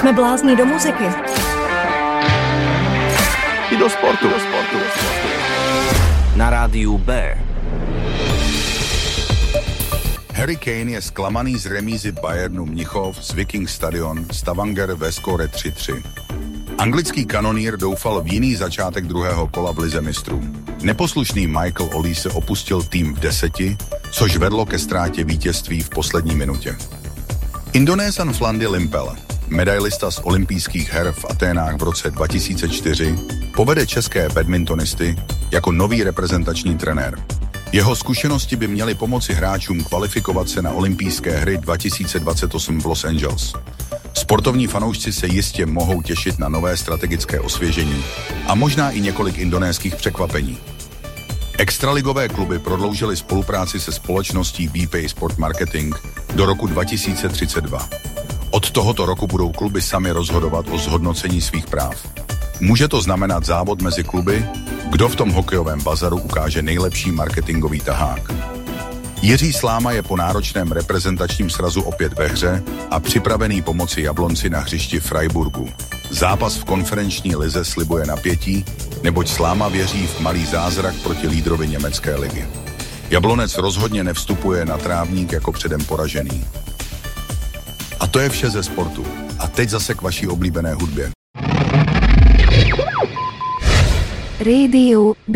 Jsme blázni do muziky. I do sportu. Na rádiu B. Harry Kane je zklamaný z remízy Bayernu Mnichov z Viking Stadion Stavanger ve skóre 3-3. Anglický kanonýr doufal v jiný začátek druhého kola v lize mistrů. Neposlušný Michael Olise opustil tým v 10, což vedlo ke ztrátě vítězství v poslední minutě. Indonésan Flandy Limpel, medailista z olympijských her v Aténách v roce 2004, povede české badmintonisty jako nový reprezentační trenér. Jeho zkušenosti by měly pomoci hráčům kvalifikovat se na olympijské hry 2028 v Los Angeles. Sportovní fanoušci se jistě mohou těšit na nové strategické osvěžení a možná i několik indonéských překvapení. Extraligové kluby prodloužily spolupráci se společností BP Sport Marketing do roku 2032. Od tohoto roku budou kluby sami rozhodovat o zhodnocení svých práv. Může to znamenat závod mezi kluby, kdo v tom hokejovém bazaru ukáže nejlepší marketingový tahák. Jiří Sláma je po náročném reprezentačním srazu opět ve hře a připravený pomoci Jablonci na hřišti Freiburgu. Zápas v konferenční lize slibuje napětí, neboť Sláma věří v malý zázrak proti lídrovi německé ligy. Jablonec rozhodně nevstupuje na trávník jako předem poražený. A to je vše ze sportu. A teď zase k vaší oblíbené hudbě. Radio